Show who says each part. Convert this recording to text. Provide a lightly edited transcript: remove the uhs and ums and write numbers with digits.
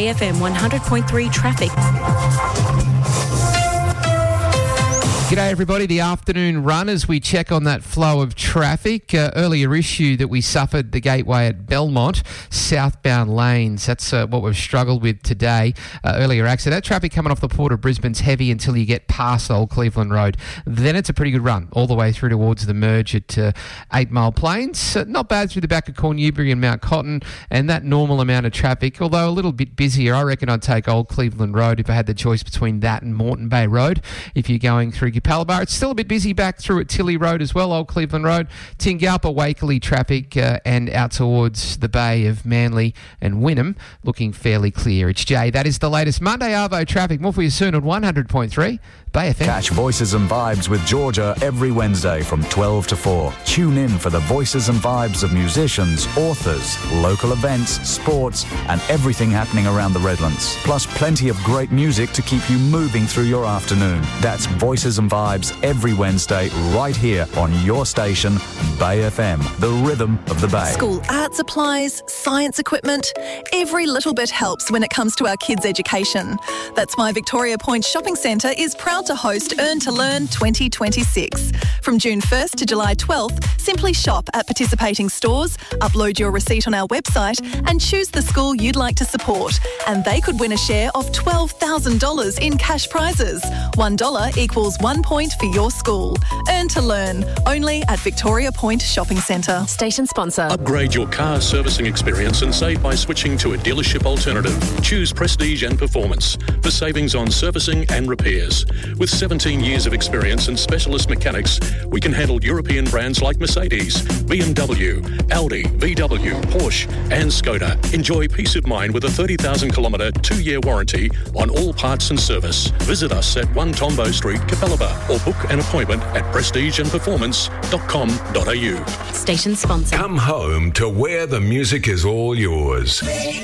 Speaker 1: Bay FM 100.3 traffic.
Speaker 2: G'day everybody, the afternoon run as we check on that flow of traffic. Earlier issue that we suffered the gateway at Belmont, southbound lanes. That's what we've struggled with today. Earlier accident. That traffic coming off the Port of Brisbane's heavy until you get past Old Cleveland Road. Then it's a pretty good run all the way through towards the merge at 8 Mile Plains. Not bad through the back of Cornubry and Mount Cotton, and that normal amount of traffic, although a little bit busier. I reckon I'd take Old Cleveland Road if I had the choice between that and Moreton Bay Road. If you're going through Capalaba, it's still a bit busy back through at Tilly Road as well, Old Cleveland Road, Tingalpa, Wakeley traffic and out towards the Bay of Manly and Wynnum looking fairly clear. It's Jay. That is the latest Monday Arvo traffic. More for you soon on 100.3 Bay FM.
Speaker 3: Catch Voices and Vibes with Georgia every Wednesday from 12 to 4. Tune in for the voices and vibes of musicians, authors, local events, sports and everything happening around the Redlands. Plus plenty of great music to keep you moving through your afternoon. That's Voices and Vibes every Wednesday right here on your station, Bay FM, the rhythm of the Bay.
Speaker 4: School art supplies, science equipment, every little bit helps when it comes to our kids' education. That's why Victoria Point Shopping Centre is proud to host Earn to Learn 2026. From June 1st to July 12th, simply shop at participating stores, upload your receipt on our website and choose the school you'd like to support. And they could win a share of $12,000 in cash prizes. $1 equals 1 point for your school. Earn to Learn, only at Victoria Point Shopping Centre.
Speaker 1: Station sponsor.
Speaker 5: Upgrade your car servicing experience and save by switching to a dealership alternative. Choose Prestige and Performance for savings on servicing and repairs. With 17 years of experience and specialist mechanics, we can handle European brands like Mercedes, BMW, Audi, VW, Porsche and Skoda. Enjoy peace of mind with a 30,000-kilometre 2-year warranty on all parts and service. Visit us at 1 Tombo Street, Capalaba, or book an appointment at prestigeandperformance.com.au.
Speaker 1: Station sponsor.
Speaker 6: Come home to where the music is all yours.